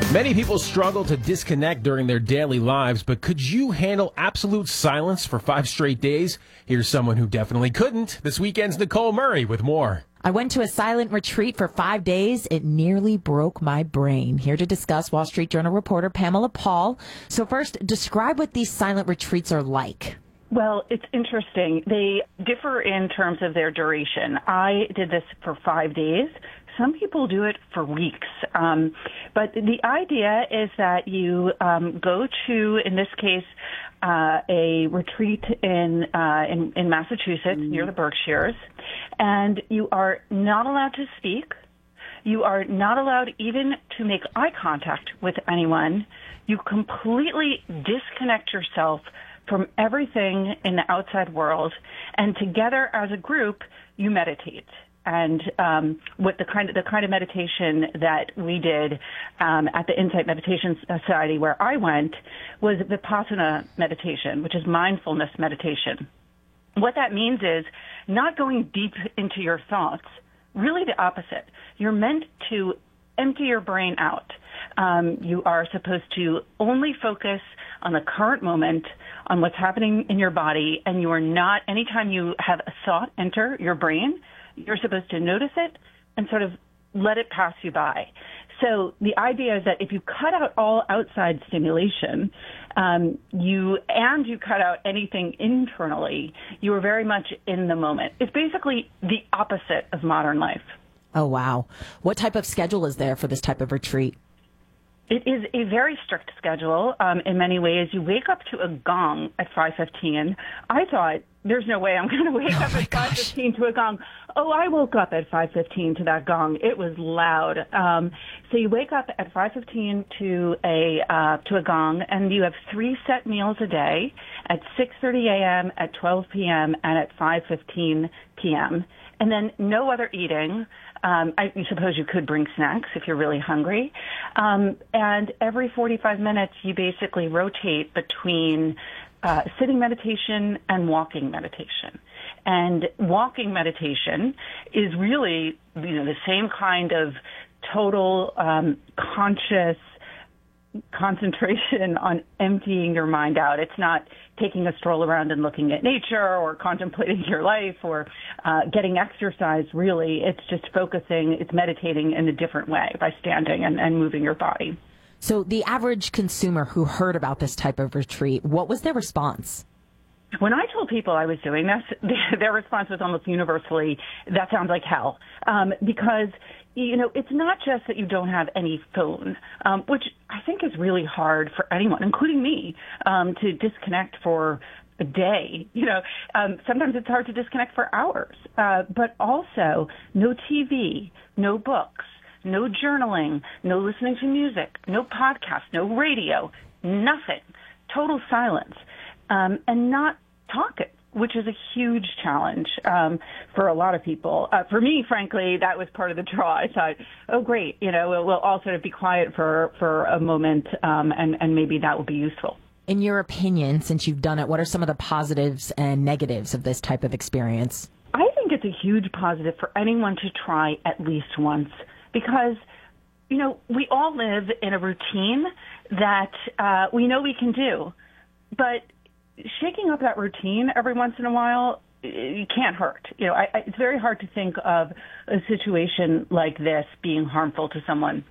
Many people struggle to disconnect during their daily lives, but could you handle absolute silence for 5 straight days? Here's someone who definitely couldn't. This weekend's Nicole Murray with more. I went to a silent retreat for 5 days. It nearly broke my brain. Here to discuss, Wall Street Journal reporter Pamela Paul. So first, describe what these silent retreats are like. Well, it's interesting. They differ in terms of their duration. I did this for 5 days. Some people do it for weeks. But the idea is that you go to, in this case, a retreat in Massachusetts near the Berkshires, and you are not allowed to speak. You are not allowed even to make eye contact with anyone. You completely disconnect yourself from everything in the outside world, and together as a group, you meditate. And what the kind of meditation that we did at the Insight Meditation Society, where I went, was Vipassana meditation, which is mindfulness meditation. What that means is not going deep into your thoughts. Really, the opposite. You're meant to empty your brain out. You are supposed to only focus on the current moment, on what's happening in your body, and you are not. Anytime you have a thought enter your brain, you're supposed to notice it and sort of let it pass you by. So the idea is that if you cut out all outside stimulation, you cut out anything internally, you are very much in the moment. It's basically the opposite of modern life. Oh, wow. What type of schedule is there for this type of retreat? It is a very strict schedule. In many ways, you wake up to a gong at 5:15. I thought, there's no way I'm going to wake up at 5:15 to a gong. Oh, I woke up at 5:15 to that gong. It was loud. So you wake up at 5:15 to a gong, and you have 3 set meals a day at 6:30 a.m., at 12 p.m., and at 5:15 p.m. And then no other eating. I suppose you could bring snacks if you're really hungry. And every 45 minutes, you basically rotate between sitting meditation and walking meditation. And walking meditation is really, the same kind of total conscious concentration on emptying your mind out. It's not taking a stroll around and looking at nature or contemplating your life or getting exercise, really. It's just focusing, it's meditating in a different way by standing and moving your body. So the average consumer who heard about this type of retreat, what was their response? When I told people I was doing this, their response was almost universally, that sounds like hell. Because, it's not just that you don't have any phone, which I think is really hard for anyone, including me, to disconnect for a day. Sometimes it's hard to disconnect for hours. But also, no TV, no books, no journaling, no listening to music, no podcast, no radio, nothing. Total silence. And not talking, which is a huge challenge for a lot of people. For me, frankly, that was part of the draw. I thought, oh, great, we'll all sort of be quiet for a moment, and maybe that will be useful. In your opinion, since you've done it, what are some of the positives and negatives of this type of experience? I think it's a huge positive for anyone to try at least once because, we all live in a routine that we know we can do, but shaking up that routine every once in a while, it can't hurt. It's very hard to think of a situation like this being harmful to someone.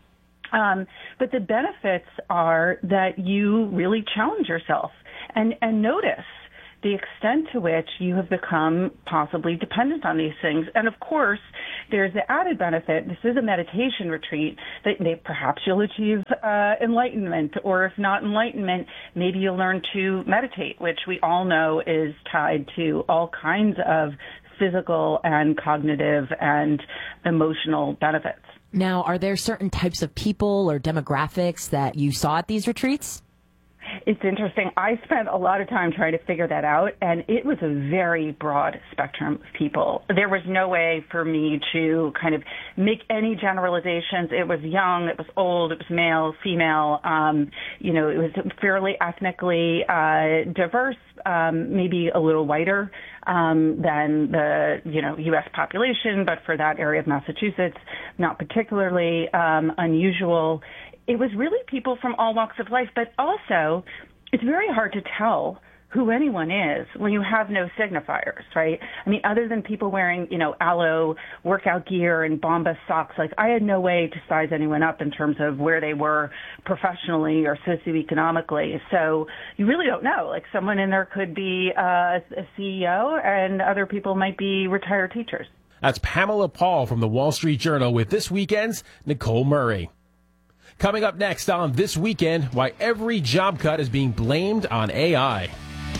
But the benefits are that you really challenge yourself and notice the extent to which you have become possibly dependent on these things. And of course, there's the added benefit. This is a meditation retreat that perhaps you'll achieve enlightenment, or if not enlightenment, maybe you'll learn to meditate, which we all know is tied to all kinds of physical and cognitive and emotional benefits. Now, are there certain types of people or demographics that you saw at these retreats? It's interesting. I spent a lot of time trying to figure that out, and it was a very broad spectrum of people. There was no way for me to kind of make any generalizations. It was young, it was old, it was male, female. It was fairly ethnically diverse, maybe a little whiter than the U.S. population, but for that area of Massachusetts, not particularly unusual. it was really people from all walks of life, but also it's very hard to tell who anyone is when you have no signifiers, right? I mean, other than people wearing, Aloe workout gear and Bombas socks, like I had no way to size anyone up in terms of where they were professionally or socioeconomically. So you really don't know. Like someone in there could be a CEO and other people might be retired teachers. That's Pamela Paul from the Wall Street Journal with this weekend's Nicole Murray. Coming up next on This Weekend, why every job cut is being blamed on AI.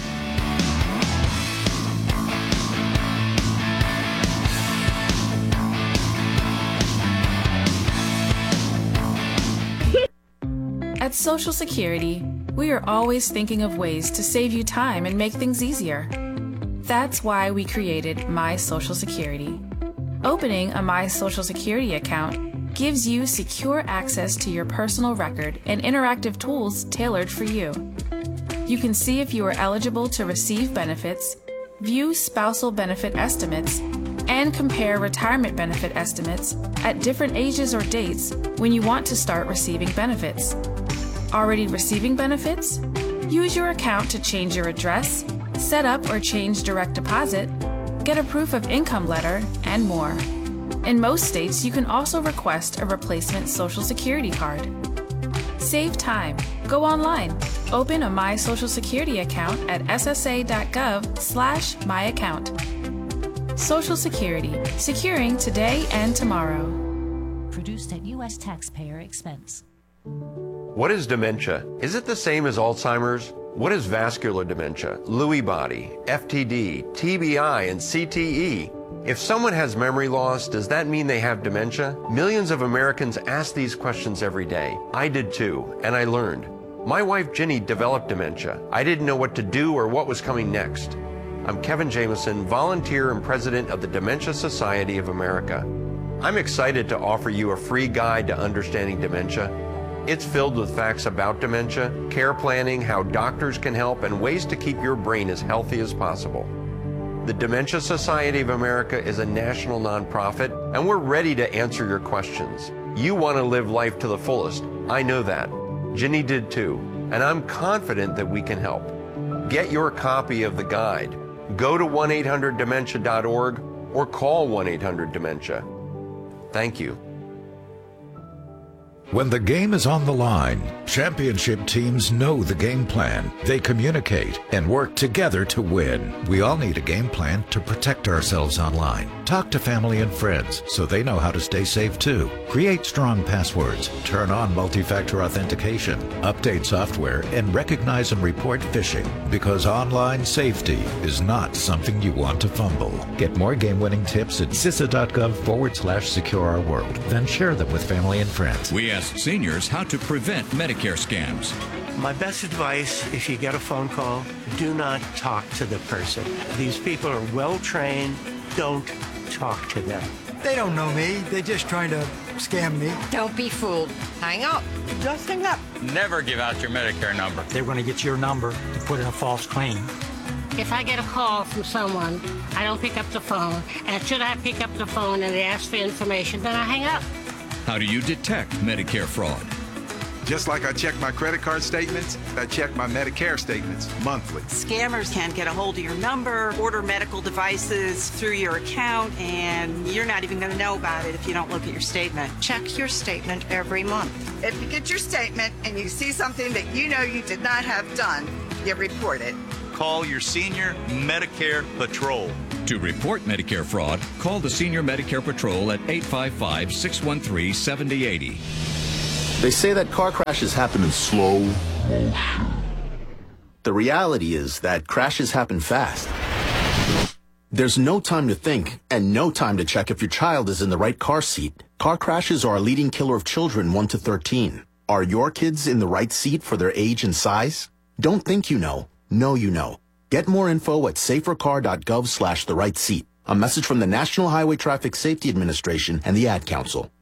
At Social Security, we are always thinking of ways to save you time and make things easier. That's why we created My Social Security. Opening a My Social Security account gives you secure access to your personal record and interactive tools tailored for you. You can see if you are eligible to receive benefits, view spousal benefit estimates, and compare retirement benefit estimates at different ages or dates when you want to start receiving benefits. Already receiving benefits? Use your account to change your address, set up or change direct deposit, get a proof of income letter, and more. In most states, you can also request a replacement Social Security card. Save time. Go online. Open a My Social Security account at ssa.gov/myaccount. Social Security. Securing today and tomorrow. Produced at U.S. taxpayer expense. What is dementia? Is it the same as Alzheimer's? What is vascular dementia, Lewy body, FTD, TBI, and CTE? If someone has memory loss, does that mean they have dementia? Millions of Americans ask these questions every day. I did too, and I learned. My wife Ginny developed dementia. I didn't know what to do or what was coming next. I'm Kevin Jameson, volunteer and president of the Dementia Society of America. I'm excited to offer you a free guide to understanding dementia. It's filled with facts about dementia, care planning, how doctors can help, and ways to keep your brain as healthy as possible. The Dementia Society of America is a national nonprofit, and we're ready to answer your questions. You want to live life to the fullest. I know that. Ginny did too, and I'm confident that we can help. Get your copy of the guide. Go to 1-800-DEMENTIA.org or call 1-800-DEMENTIA. Thank you. When the game is on the line, championship teams know the game plan. They communicate and work together to win. We all need a game plan to protect ourselves online. Talk to family and friends so they know how to stay safe too. Create strong passwords, turn on multi-factor authentication, update software, and recognize and report phishing, because online safety is not something you want to fumble. Get more game-winning tips at CISA.gov/secure-our-world. Then share them with family and friends. We ask seniors how to prevent Medicare scams. My best advice, if you get a phone call, do not talk to the person. These people are well-trained. Don't talk to them. They don't know me. They're just trying to scam me. Don't be fooled. Hang up. Just hang up. Never give out your Medicare number. They're going to get your number to put in a false claim. If I get a call from someone, I don't pick up the phone. And should I pick up the phone and they ask for information, then I hang up. How do you detect Medicare fraud? Just like I check my credit card statements, I check my Medicare statements monthly. Scammers can get a hold of your number, order medical devices through your account, and you're not even going to know about it if you don't look at your statement. Check your statement every month. If you get your statement and you see something that you know you did not have done, you report it. Call your Senior Medicare Patrol. To report Medicare fraud, call the Senior Medicare Patrol at 855-613-7080. They say that car crashes happen in slow motion. The reality is that crashes happen fast. There's no time to think and no time to check if your child is in the right car seat. Car crashes are a leading killer of children 1 to 13. Are your kids in the right seat for their age and size? Don't think you know. Know you know. Get more info at safercar.gov/the right seat. A message from the National Highway Traffic Safety Administration and the Ad Council.